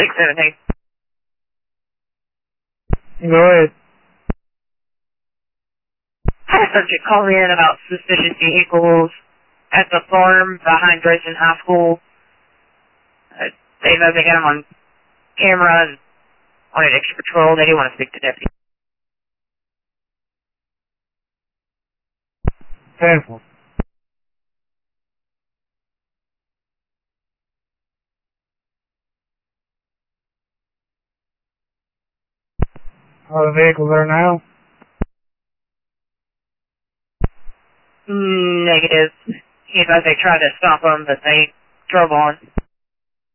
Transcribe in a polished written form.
617. Go ahead. Had a subject call in about suspicious vehicles at the farm behind Dresden High School. They know they got them on camera and wanted extra patrol. They didn't want to speak to deputy. Careful. Are the vehicles there now? Negative. He advised they tried to stop them, but they drove on.